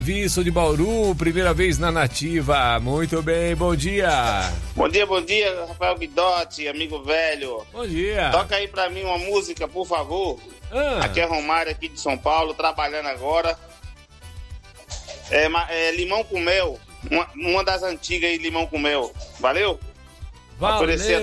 Visto de Bauru, primeira vez na Nativa. Muito bem, bom dia. Bom dia, Rafael Guidotti, amigo velho. Bom dia. Toca aí pra mim uma música, por favor. Aqui é Romário, aqui de São Paulo, trabalhando agora. Limão com Mel, uma das antigas aí, Limão com Mel. Valeu? Oferecer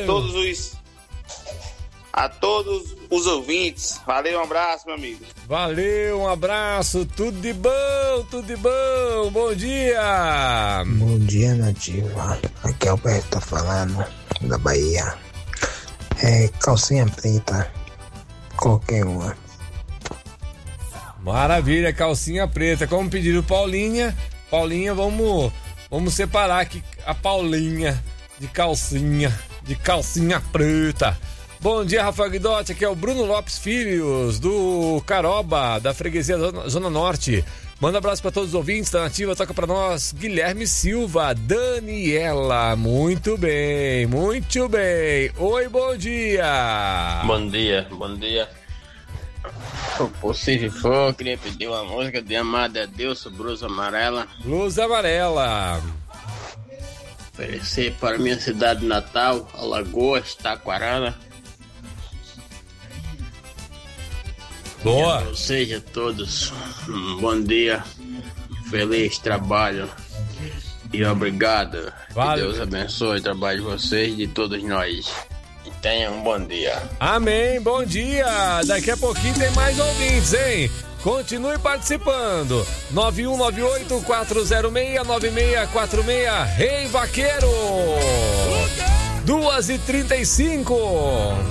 a todos os ouvintes. Valeu, um abraço, meu amigo. Valeu, um abraço, tudo de bom, bom dia. Bom dia, Nativa. Aqui é o Alberto, tá falando, da Bahia. Calcinha preta, qualquer uma. Maravilha, calcinha preta, como pediram Paulinha, vamos separar aqui a Paulinha de calcinha preta. Bom dia, Rafael Guidotti, aqui é o Bruno Lopes Filhos, do Caroba, da freguesia Zona Norte. Manda um abraço para todos os ouvintes da Nativa, toca para nós Guilherme Silva, Daniela, muito bem. Oi, bom dia. Bom dia. Se possível for, eu queria pedir uma música de Amada a Deus, Blusa Amarela. Oferecer para minha cidade natal, Alagoas, Taquarana. Boa. Ou seja, todos um bom dia, feliz trabalho e obrigado. Valeu. Que Deus abençoe o trabalho de vocês e de todos nós. E tenham um bom dia. Amém, bom dia. Daqui a pouquinho tem mais ouvintes, hein? Continue participando. 9198-406-9646. Rei Vaqueiro. 2h35.